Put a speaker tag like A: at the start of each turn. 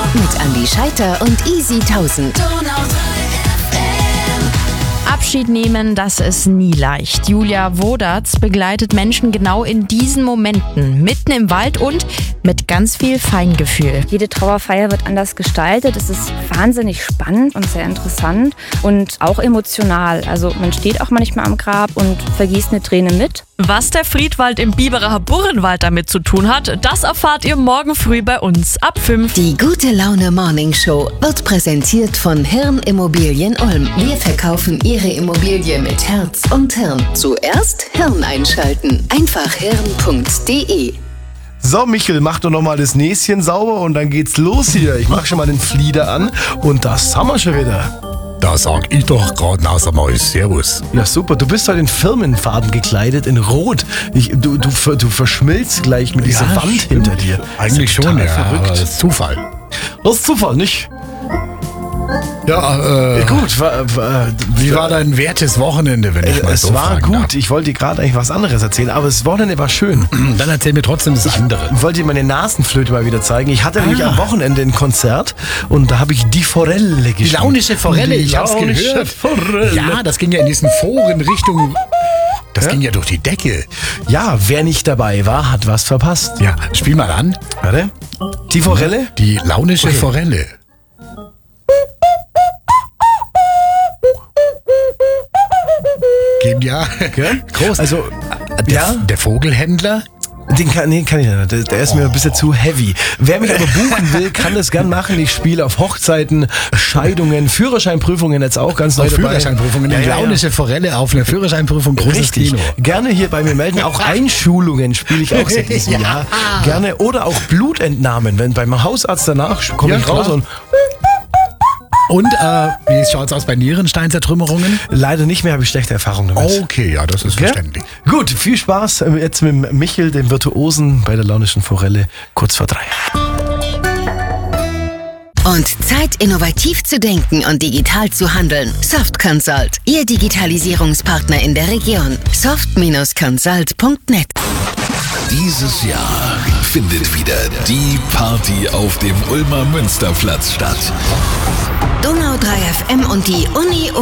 A: Mit Andi Scheiter und Easy 1000.
B: Abschied nehmen, das ist nie leicht. Julia Wodarz begleitet Menschen genau in diesen Momenten, mitten im Wald und mit ganz viel Feingefühl.
C: Jede Trauerfeier wird anders gestaltet. Es ist wahnsinnig spannend und sehr interessant und auch emotional. Also man steht auch manchmal am Grab und vergießt eine Träne mit.
B: Was der Friedwald im Biberacher Burrenwald damit zu tun hat, das erfahrt ihr morgen früh bei uns ab 5.
A: Die gute Laune Morning Show wird präsentiert von Hirn Immobilien Ulm. Wir verkaufen Ihre Immobilie mit Herz und Hirn. Zuerst Hirn einschalten. Einfach hirn.de.
D: So, Michel, mach doch nochmal das Näschen sauber und dann geht's los hier. Ich mach schon mal den Flieder an und das haben wir schon wieder.
E: Da sag ich doch gerade außer mal Servus.
D: Ja, super. Du bist heute in Firmenfarben gekleidet, in Rot. Du verschmilzt gleich mit dieser Wand hinter dir.
E: Eigentlich
D: Das ist
E: schon,
D: total
E: ja.
D: verrückt.
E: Aber das ist Zufall.
D: Das ist Zufall, nicht?
E: Ja,
D: Gut,
E: wie war dein wertes Wochenende, wenn ich mal
D: es
E: so
D: war
E: fragen
D: gut.
E: darf?
D: Ich wollte dir gerade eigentlich was anderes erzählen, aber das Wochenende war schön.
E: Dann erzähl mir trotzdem das andere.
D: Ich wollte dir meine Nasenflöte mal wieder zeigen. Ich hatte nämlich am Wochenende ein Konzert und da habe ich die Forelle gespielt.
E: Die launische Forelle, ich hab's
D: launische
E: gehört.
D: Forelle.
E: Ja, das ging ja in diesen Foren Richtung... Das ging ja durch die Decke.
D: Ja, wer nicht dabei war, hat was verpasst.
E: Ja, spiel mal an.
D: Warte. Die Forelle?
E: Die launische Forelle. Genial.
D: Gell?
E: Groß.
D: Also,
E: Der Vogelhändler?
D: den kann ich nicht. Der ist mir ein bisschen zu heavy. Wer mich aber buchen will, kann das gern machen. Ich spiele auf Hochzeiten, Scheidungen, Führerscheinprüfungen jetzt auch ganz neu dabei.
E: Führerscheinprüfungen.
D: Ja,
E: Die
D: ja, ja.
E: launische Forelle auf einer Führerscheinprüfung. Großes
D: Richtig.
E: Kino.
D: Gerne hier bei mir melden. Auch Einschulungen spiele ich auch seit diesem Jahr. Gerne. Oder auch Blutentnahmen. Wenn beim Hausarzt danach komme
E: Ja,
D: ich raus
E: klar.
D: und
E: Und wie schaut's aus bei Nierensteinzertrümmerungen?
D: leider nicht mehr, habe ich schlechte Erfahrungen damit.
E: Okay, ja, das ist
D: Gell?
E: verständlich.
D: Gut, viel Spaß jetzt mit Michel, dem Virtuosen bei der launischen Forelle, kurz vor 3.
A: Und Zeit, innovativ zu denken und digital zu handeln. Soft Consult, Ihr Digitalisierungspartner in der Region. soft-consult.net.
F: Dieses Jahr findet wieder die Party auf dem Ulmer Münsterplatz statt.
A: Donau 3 FM und die Uni